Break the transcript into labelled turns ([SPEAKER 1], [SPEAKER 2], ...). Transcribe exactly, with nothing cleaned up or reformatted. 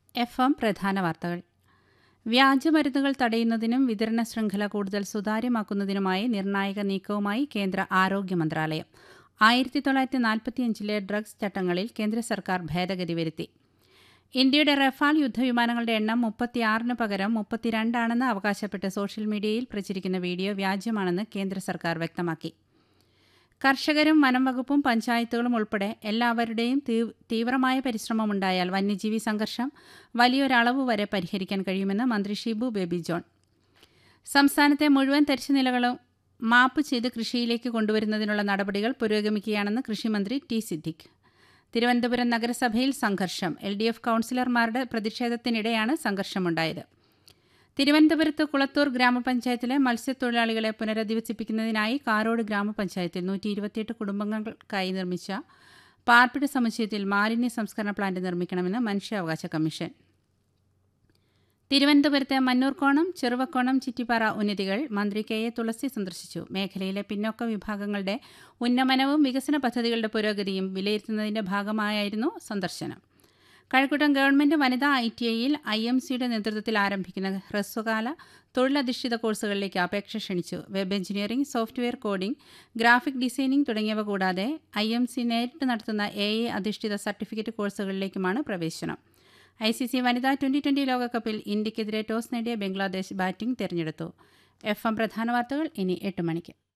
[SPEAKER 1] F M പ്രധാന വാർത്തകൾ. വ്യാജമരുന്നുകൾ തടയുന്നതിനും വിതരണ ശൃംഖല കൂടുതൽ സുതാര്യമാക്കുന്നതിനുമായി നിർണായക നീക്കവുമായി കേന്ദ്ര ആരോഗ്യ മന്ത്രാലയം. ആയിരത്തി തൊള്ളായിരത്തി നാൽപ്പത്തിയഞ്ചിലെ ഡ്രഗ്സ് ചട്ടങ്ങളിൽ കേന്ദ്ര സർക്കാർ ഭേദഗതി വരുത്തി. ഇന്ത്യയുടെ റഫാൽ യുദ്ധവിമാനങ്ങളുടെ എണ്ണം മുപ്പത്തിയാറിന് പകരം മുപ്പത്തിരണ്ടാണെന്ന് അവകാശപ്പെട്ട് സോഷ്യൽ മീഡിയയിൽ പ്രചരിക്കുന്ന വീഡിയോ വ്യാജമാണെന്ന് കേന്ദ്ര സർക്കാർ വ്യക്തമാക്കി. കർഷകരും വനം വകുപ്പും പഞ്ചായത്തുകളും ഉൾപ്പെടെ എല്ലാവരുടെയും തീവ്രമായ പരിശ്രമമുണ്ടായാൽ വന്യജീവി സംഘർഷം വലിയൊരളവ് വരെ പരിഹരിക്കാൻ കഴിയുമെന്ന് മന്ത്രി ഷിബു ബേബി ജോൺ. സംസ്ഥാനത്തെ മുഴുവൻ തരിശുനിലകളും മാപ്പ് ചെയ്ത് കൃഷിയിലേക്ക് കൊണ്ടുവരുന്നതിനുള്ള നടപടികൾ പുരോഗമിക്കുകയാണെന്ന് കൃഷിമന്ത്രി ടി സിദ്ദിഖ്. തിരുവനന്തപുരം നഗരസഭയിൽ സംഘർഷം. L D F കൗൺസിലർമാരുടെ പ്രതിഷേധത്തിനിടെയാണ് സംഘർഷമുണ്ടായത്. തിരുവനന്തപുരത്ത് കുളത്തൂർ ഗ്രാമപഞ്ചായത്തിലെ മത്സ്യത്തൊഴിലാളികളെ പുനരധിവസിപ്പിക്കുന്നതിനായി കാരോട് ഗ്രാമപഞ്ചായത്തിൽ നൂറ്റി ഇരുപത്തിയെട്ട് കുടുംബങ്ങൾക്കായി നിർമ്മിച്ച പാർപ്പിട സമുച്ചയത്തിൽ മാലിന്യ സംസ്കരണ പ്ലാന്റ് നിർമ്മിക്കണമെന്ന് മനുഷ്യാവകാശ കമ്മീഷൻ. തിരുവനന്തപുരത്തെ മന്നൂർക്കോണം, ചെറുവക്കോണം, ചിറ്റിപ്പാറ ഉന്നതികൾ മന്ത്രി കെ എ തുളസി സന്ദർശിച്ചു. മേഖലയിലെ പിന്നോക്ക വിഭാഗങ്ങളുടെ ഉന്നമനവും വികസന പദ്ധതികളുടെ പുരോഗതിയും വിലയിരുത്തുന്നതിന്റെ ഭാഗമായായിരുന്നു സന്ദർശനം. കഴക്കൂട്ടം ഗവൺമെന്റ് വനിതാ ഐ ടി ഐയിൽ ഐ എം സിയുടെ നേതൃത്വത്തിൽ ആരംഭിക്കുന്ന ഹ്രസ്വകാല തൊഴിലധിഷ്ഠിത കോഴ്സുകളിലേക്ക് അപേക്ഷ ക്ഷണിച്ചു. Web engineering, software coding, graphic designing തുടങ്ങിയവ കൂടാതെ ഐ എം സി നേരിട്ട് നടത്തുന്ന എ ഐ അധിഷ്ഠിത സർട്ടിഫിക്കറ്റ് കോഴ്സുകളിലേക്കുമാണ് പ്രവേശനം. ഐ സി സി വനിതാ ട്വന്റി ട്വന്റി ലോകകപ്പിൽ ഇന്ത്യക്കെതിരെ ടോസ് നേടിയ ബംഗ്ലാദേശ് ബാറ്റിംഗ് തെരഞ്ഞെടുത്തു. എഫ് എം പ്രധാന വാർത്തകൾ ഇനി എട്ട് മണിക്ക്.